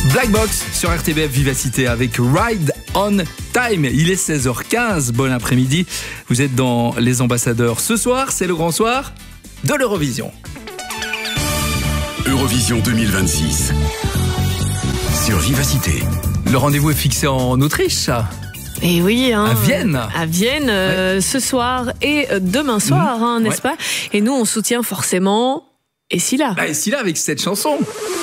Black Box sur RTBF Vivacité avec Ride on Time. Il est 16h15, bon après-midi. Vous êtes dans Les Ambassadeurs. Ce soir, c'est le grand soir de l'Eurovision. Eurovision 2026 sur Vivacité. Le rendez-vous est fixé en Autriche. Et oui, à Vienne. À Vienne, ce soir et demain soir, n'est-ce pas? Et nous, on soutient forcément Essila. Essila avec cette chanson.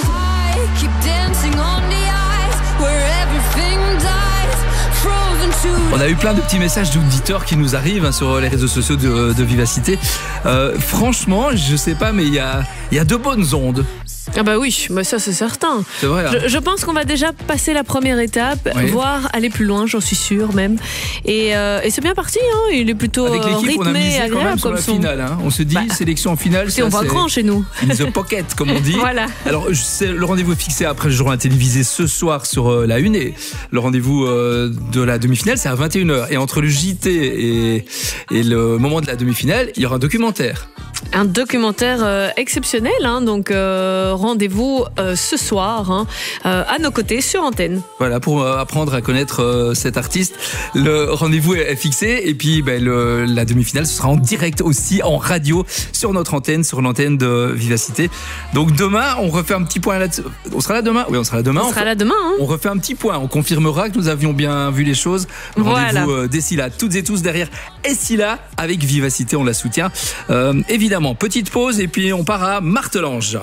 On a eu plein de petits messages d'auditeurs qui nous arrivent sur les réseaux sociaux de Vivacité. Franchement, je sais pas, mais il y a de bonnes ondes. Ah bah oui, bah ça c'est certain. C'est vrai. Hein. Je pense qu'on va déjà passer la première étape, voire aller plus loin, j'en suis sûre même. Et c'est bien parti, hein. Il est plutôt avec l'équipe, rythmé, on a misé agréable quand même sur la finale. Hein. On se dit sélection en finale. On va grand chez nous. In the pocket, comme on dit. Voilà. Alors le rendez-vous est fixé après le journal télévisé ce soir sur la 1 et le rendez-vous de la demi-finale c'est à 21h. Et entre le JT et le moment de la demi-finale, il y aura un documentaire. Un documentaire exceptionnel, hein, donc rendez-vous ce soir à nos côtés sur antenne. Voilà, pour apprendre à connaître cet artiste. Le rendez-vous est fixé et puis la demi-finale ce sera en direct aussi en radio sur notre antenne, sur l'antenne de Vivacité. Donc demain, on refait un petit point là-dessus. On sera là demain? Oui, on sera là demain. On refait un petit point, on confirmera que nous avions bien vu les choses. Le rendez-vous d'Essila, toutes et tous derrière Essila avec Vivacité, on la soutient. Évidemment, petite pause et puis on part à Martelange.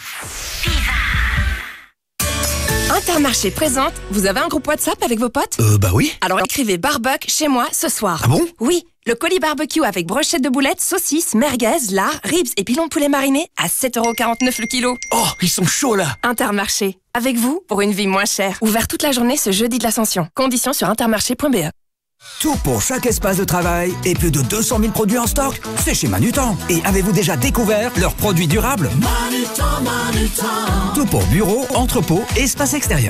Intermarché présente, vous avez un groupe WhatsApp avec vos potes? Bah oui. Alors écrivez barbecue chez moi ce soir. Ah bon? Oui, le colis barbecue avec brochette de boulettes, saucisses, merguez, lard, ribs et pilons de poulet mariné à 7,49€ le kilo. Oh, ils sont chauds là. Intermarché, avec vous pour une vie moins chère. Ouvert toute la journée ce jeudi de l'Ascension. Conditions sur intermarché.be. Tout pour chaque espace de travail et plus de 200 000 produits en stock, c'est chez Manutan. Et avez-vous déjà découvert leurs produits durables? Manutan. Tout pour bureau, entrepôt, espace extérieur.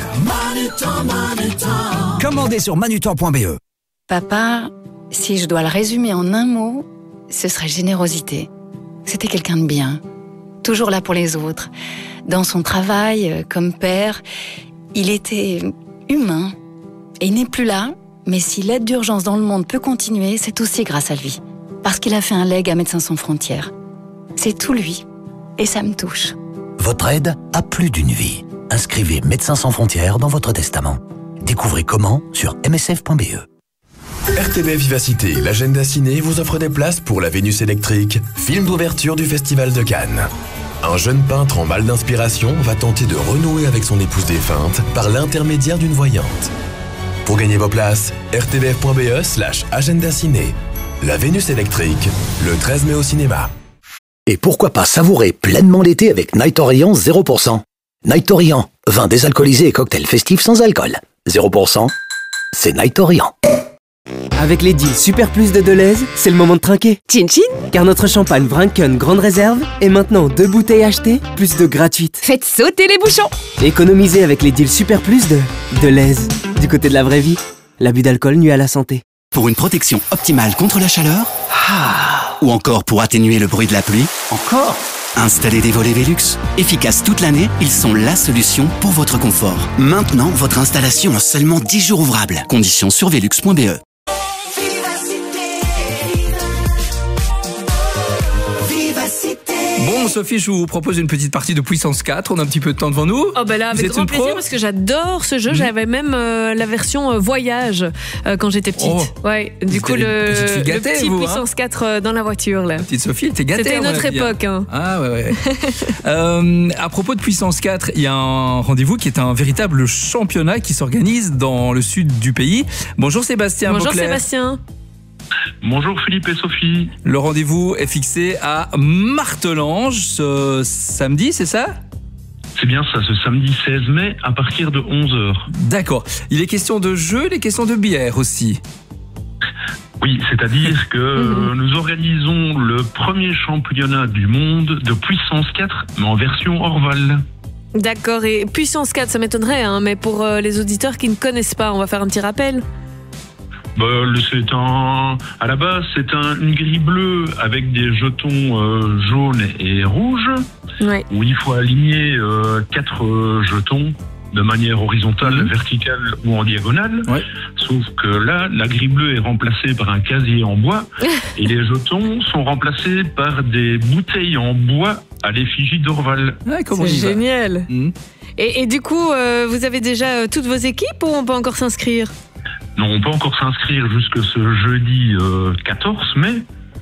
Manutan. Commandez sur manutan.be. Papa, si je dois le résumer en un mot, ce serait générosité. C'était quelqu'un de bien, toujours là pour les autres. Dans son travail, comme père, il était humain. Et il n'est plus là. Mais si l'aide d'urgence dans le monde peut continuer, c'est aussi grâce à lui. Parce qu'il a fait un leg à Médecins sans frontières. C'est tout lui. Et ça me touche. Votre aide a plus d'une vie. Inscrivez Médecins sans frontières dans votre testament. Découvrez comment sur msf.be. RTBF Vivacité, l'agenda ciné vous offre des places pour La Vénus électrique, film d'ouverture du Festival de Cannes. Un jeune peintre en mal d'inspiration va tenter de renouer avec son épouse défunte par l'intermédiaire d'une voyante. Pour gagner vos places, rtbf.be/agenda ciné. La Vénus électrique, le 13 mai au cinéma. Et pourquoi pas savourer pleinement l'été avec Night Orient 0%. Night Orient, vin désalcoolisé et cocktail festif sans alcool. 0%, c'est Night Orient. Avec les deals Super Plus de Deleuze, c'est le moment de trinquer. Chin chin. Car notre champagne Vrinken Grande Réserve est maintenant 2 bouteilles achetées, plus 2 gratuites. Faites sauter les bouchons. Économisez avec les deals Super Plus de Deleuze. Du côté de la vraie vie, l'abus d'alcool nuit à la santé. Pour une protection optimale contre la chaleur, ou encore pour atténuer le bruit de la pluie, installez des volets Velux. Efficaces toute l'année, ils sont la solution pour votre confort. Maintenant, votre installation en seulement 10 jours ouvrables. Conditions sur velux.be. Bon, Sophie, je vous propose une petite partie de Puissance 4. On a un petit peu de temps devant nous. Oh bah là, avec grand plaisir, parce que j'adore ce jeu. J'avais même la version voyage quand j'étais petite. Ouais, du coup, le petit Puissance 4 dans la voiture. Là. La petite Sophie, elle était gâtée. C'était une autre époque. Hein. Ah ouais. À propos de Puissance 4, il y a un rendez-vous qui est un véritable championnat qui s'organise dans le sud du pays. Bonjour Sébastien. Bonjour Sébastien. Bonjour Philippe et Sophie. Le rendez-vous est fixé à Martelange ce samedi, c'est ça? C'est bien ça, ce samedi 16 mai à partir de 11h. D'accord. Il est question de jeux, il est question de bière aussi. Oui, c'est-à-dire que nous organisons le premier championnat du monde de Puissance 4, mais en version Orval. D'accord, et Puissance 4, ça m'étonnerait, hein, mais pour les auditeurs qui ne connaissent pas, on va faire un petit rappel. À la base, c'est une grille bleue avec des jetons jaunes et rouges, où il faut aligner 4 jetons de manière horizontale, verticale ou en diagonale. Sauf que là, la grille bleue est remplacée par un casier en bois et les jetons sont remplacés par des bouteilles en bois à l'effigie d'Orval. C'est génial. Et du coup, vous avez déjà toutes vos équipes ou on peut encore s'inscrire ? Non, on peut encore s'inscrire jusque ce jeudi 14 mai.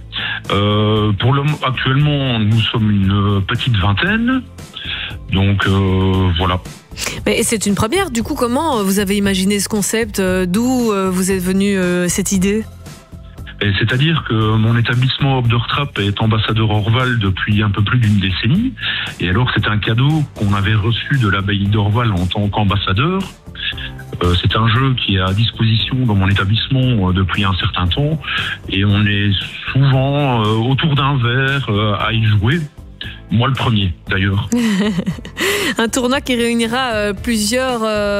Actuellement, nous sommes une petite vingtaine. Donc, voilà. Mais c'est une première. Du coup, comment vous avez imaginé ce concept ? D'où vous est venue cette idée ? C'est-à-dire que mon établissement Obdertrap est ambassadeur Orval depuis un peu plus d'une décennie. Et alors, c'est un cadeau qu'on avait reçu de l'abbaye d'Orval en tant qu'ambassadeur. C'est un jeu qui est à disposition dans mon établissement depuis un certain temps. Et on est souvent autour d'un verre à y jouer. Moi le premier, d'ailleurs. Un tournoi qui réunira plusieurs...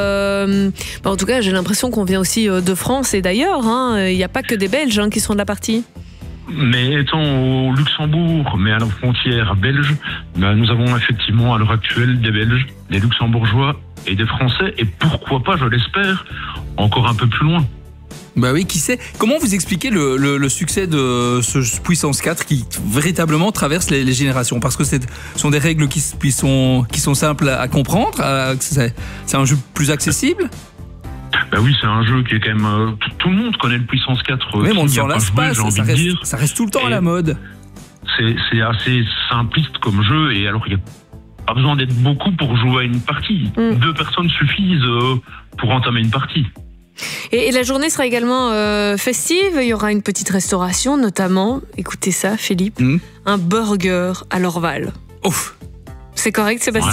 en tout cas, j'ai l'impression qu'on vient aussi de France et d'ailleurs. Il n'y a pas que des Belges qui sont de la partie. Mais étant au Luxembourg, mais à la frontière belge, nous avons effectivement à l'heure actuelle des Belges, des Luxembourgeois et des Français. Et pourquoi pas, je l'espère, encore un peu plus loin. Bah oui, qui sait. Comment vous expliquez le succès de ce Puissance 4 qui véritablement traverse les générations ? Parce que ce sont des règles qui sont simples à comprendre. C'est un jeu plus accessible ? Bah oui, c'est un jeu qui est quand même... Tout le monde connaît le Puissance 4. Mais on ne s'en lasse pas, ça reste tout le temps à la mode. C'est assez simpliste comme jeu et alors il n'y a pas besoin d'être beaucoup pour jouer à une partie. 2 personnes suffisent pour entamer une partie. Et la journée sera également festive. Il y aura une petite restauration, notamment, écoutez ça, Philippe, un burger à l'Orval. Ouf. C'est correct, Sébastien ?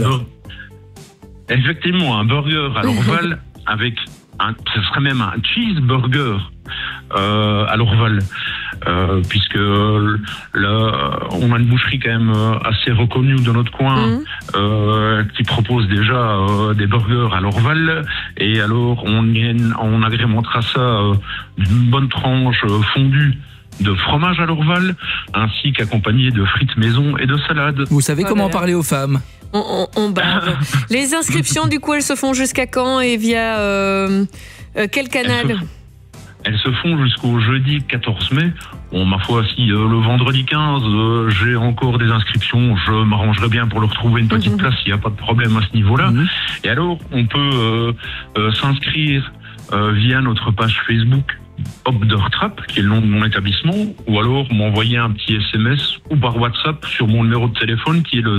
Effectivement, un burger à l'Orval avec ce serait même un cheeseburger à l'Orval. Puisque là, on a une boucherie quand même assez reconnue dans notre coin qui propose déjà des burgers à l'Orval. Et alors, on agrémentera ça d'une bonne tranche fondue de fromage à l'Orval, ainsi qu'accompagné de frites maison et de salade. Vous savez comment parler aux femmes ? On bave. Les inscriptions, du coup, elles se font jusqu'à quand et via quel canal ? Elles se font jusqu'au jeudi 14 mai. Bon, ma foi, si le vendredi 15, j'ai encore des inscriptions, je m'arrangerai bien pour leur trouver une petite place, il n'y a pas de problème à ce niveau-là. Et alors, on peut s'inscrire via notre page Facebook Obdertrap, qui est le nom de mon établissement, ou alors m'envoyer un petit SMS ou par WhatsApp sur mon numéro de téléphone qui est le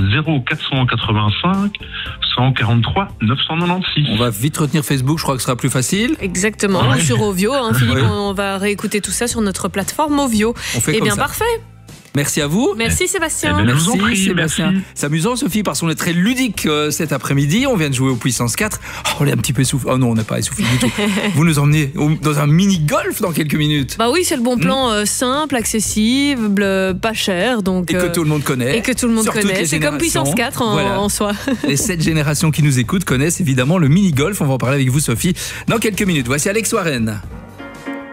0485 143 996. On va vite retenir Facebook, je crois que ce sera plus facile. Exactement, ou sur Ovio, Philippe, on va réécouter tout ça sur notre plateforme Ovio. Eh bien, parfait. Merci à vous. Merci Sébastien. Merci Sébastien. C'est amusant Sophie parce qu'on est très ludique cet après-midi. On vient de jouer au Puissance 4. On est un petit peu essoufflé. Oh non, on n'est pas essoufflé du tout. Vous nous emmenez dans un mini-golf dans quelques minutes. Bah oui, c'est le bon plan, simple, accessible, pas cher. Donc, et que tout le monde connaît. C'est comme Puissance 4 en soi. Les 7 générations qui nous écoutent connaissent évidemment le mini-golf. On va en parler avec vous Sophie dans quelques minutes. Voici Alex Warren.